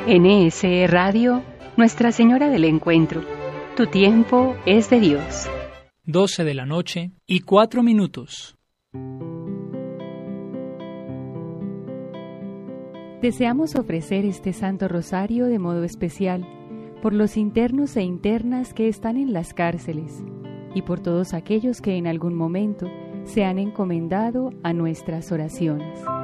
NSE Radio, Nuestra Señora del Encuentro. Tu tiempo es de Dios. 12 de la noche y 4 minutos. Deseamos ofrecer este Santo Rosario de modo especial por los internos e internas que están en las cárceles y por todos aquellos que en algún momento se han encomendado a nuestras oraciones.